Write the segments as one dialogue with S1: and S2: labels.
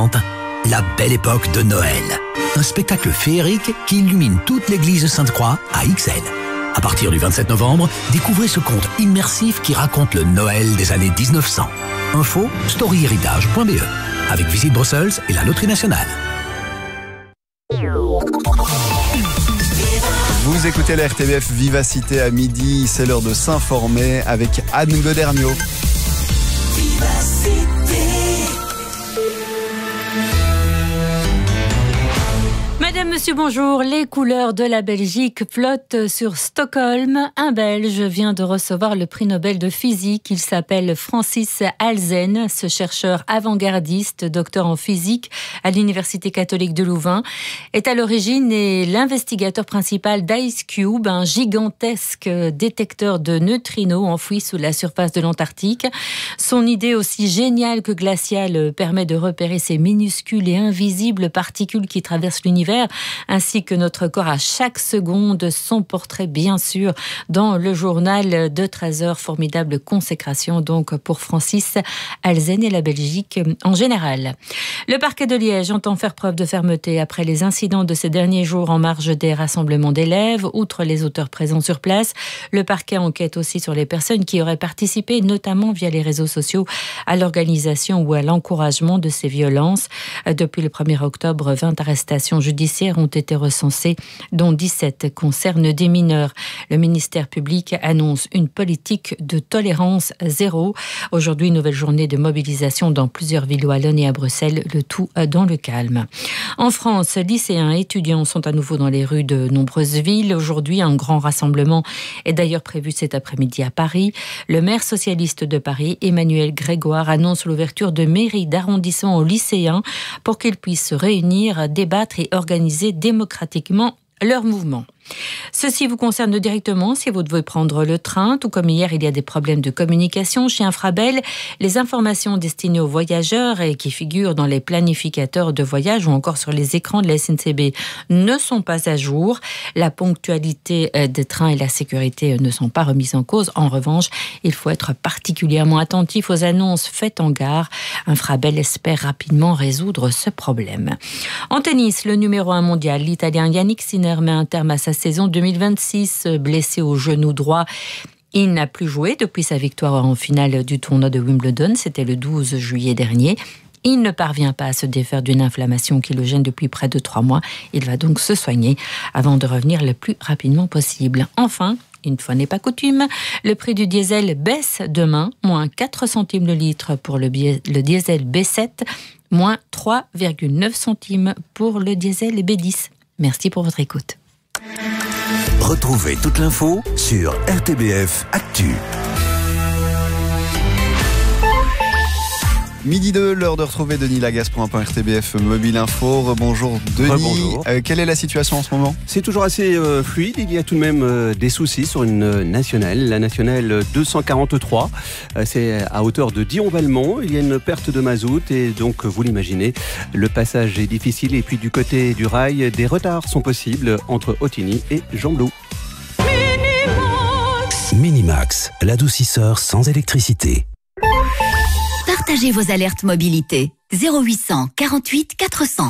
S1: présente La Belle Époque de Noël. Un spectacle féerique qui illumine toute l'église Sainte-Croix à Ixelles. À partir du 27 novembre, découvrez ce conte immersif qui raconte le Noël des années 1900. Info, storyhéritage.be, avec Visite Bruxelles et la Loterie Nationale.
S2: Vous écoutez la RTBF Vivacité à midi, c'est l'heure de s'informer avec Anne Godergnaud.
S3: Madame, monsieur, bonjour. Les couleurs de la Belgique flottent sur Stockholm. Un Belge vient de recevoir le prix Nobel de physique. Il s'appelle Francis Halzen. Ce chercheur avant-gardiste, docteur en physique à l'Université catholique de Louvain, est à l'origine et l'investigateur principal d'IceCube, un gigantesque détecteur de neutrinos enfoui sous la surface de l'Antarctique. Son idée, aussi géniale que glaciale, permet de repérer ces minuscules et invisibles particules qui traversent l'univers, ainsi que notre corps à chaque seconde. Son portrait, bien sûr, dans le journal de 13h. Formidable consécration donc pour Francis Halzen et la Belgique en général. Le parquet de Liège entend faire preuve de fermeté après les incidents de ces derniers jours en marge des rassemblements d'élèves. Outre les auteurs présents sur place, le parquet enquête aussi sur les personnes qui auraient participé, notamment via les réseaux sociaux, à l'organisation ou à l'encouragement de ces violences. Depuis le 1er octobre, 20 arrestations judiciaires ont été recensées, dont 17 concernent des mineurs. Le ministère public annonce une politique de tolérance zéro. Aujourd'hui, nouvelle journée de mobilisation dans plusieurs villes wallonnes et à Bruxelles, le tout dans le calme. En France, lycéens et étudiants sont à nouveau dans les rues de nombreuses villes. Aujourd'hui, un grand rassemblement est d'ailleurs prévu cet après-midi à Paris. Le maire socialiste de Paris, Emmanuel Grégoire, annonce l'ouverture de mairies d'arrondissement aux lycéens pour qu'ils puissent se réunir, débattre et organiser démocratiquement leur mouvement. Ceci vous concerne directement si vous devez prendre le train. Tout comme hier, il y a des problèmes de communication chez Infrabel. Les informations destinées aux voyageurs et qui figurent dans les planificateurs de voyage ou encore sur les écrans de la SNCB ne sont pas à jour. La ponctualité des trains et la sécurité ne sont pas remises en cause. En revanche, il faut être particulièrement attentif aux annonces faites en gare. Infrabel espère rapidement résoudre ce problème. En tennis, le numéro 1 mondial, l'Italien Yannick Sinner, met un terme à sa saison 2026, blessé au genou droit. Il n'a plus joué depuis sa victoire en finale du tournoi de Wimbledon, c'était le 12 juillet dernier. Il ne parvient pas à se défaire d'une inflammation qui le gêne depuis près de 3 mois. Il va donc se soigner avant de revenir le plus rapidement possible. Enfin, une fois n'est pas coutume, le prix du diesel baisse demain, moins 4 centimes le litre pour le diesel B7, moins 3,9 centimes pour le diesel B10. Merci pour votre écoute.
S1: Retrouvez toute l'info sur RTBF Actu.
S2: Midi 2, l'heure de retrouver Denis Lagasse pour un point RTBF Mobile Info. Bonjour Denis.
S4: Bonjour.
S2: Quelle est la situation en ce moment ?
S4: C'est toujours assez fluide. Il y a tout de même des soucis sur une nationale, la nationale 243. C'est à hauteur de Dion-Valmont. Il y a une perte de mazout et donc, vous l'imaginez, le passage est difficile. Et puis du côté du rail, des retards sont possibles entre Ottignies et Gembloux.
S1: Minimax, l'adoucisseur sans électricité.
S5: Partagez vos alertes mobilité. 0800 48 400.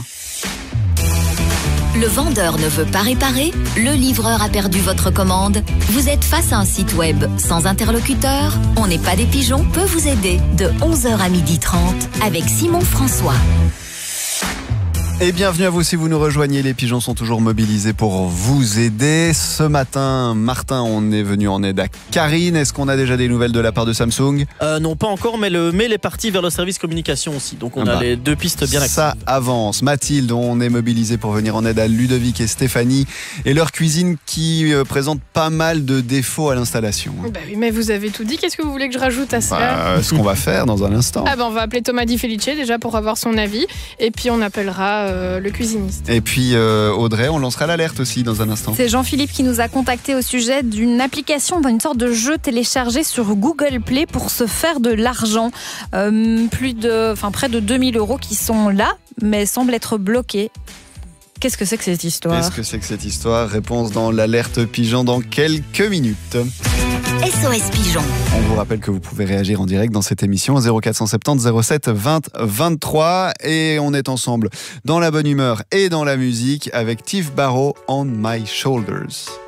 S5: Le vendeur ne veut pas réparer, le livreur a perdu votre commande. Vous êtes face à un site web sans interlocuteur. On n'est pas des pigeons peut vous aider de 11h à 12h30 avec Simon François.
S2: Et bienvenue à vous si vous nous rejoignez. Les pigeons sont toujours mobilisés pour vous aider. Ce matin, Martin, on est venu en aide à Karine. Est-ce qu'on a déjà des nouvelles de la part de Samsung ?
S6: Non, pas encore, mais le mail est parti vers le service communication aussi. Donc on a les deux pistes bien actives.
S2: Ça avance. Mathilde, on est mobilisé pour venir en aide à Ludovic et Stéphanie et leur cuisine qui présente pas mal de défauts à l'installation.
S7: Bah oui, mais vous avez tout dit. Qu'est-ce que vous voulez que je rajoute à ça ?
S2: Ce qu'on va faire dans un instant.
S7: On va appeler Thomas Di Felice déjà pour avoir son avis. Et puis on appellera le cuisiniste.
S2: Et puis Audrey, on lancera l'alerte aussi dans un instant.
S8: C'est Jean-Philippe qui nous a contacté au sujet d'une application, une sorte de jeu téléchargé sur Google Play pour se faire de l'argent. Près de 2000 € qui sont là, mais semblent être bloqués. Qu'est-ce que c'est que cette histoire ?
S2: Qu'est-ce que c'est que cette histoire ? Réponse dans l'alerte pigeon dans quelques minutes.
S5: SOS Pigeon.
S2: On vous rappelle que vous pouvez réagir en direct dans cette émission 0470 07 20 23 et on est ensemble dans la bonne humeur et dans la musique avec Tiff Barrow, On My Shoulders.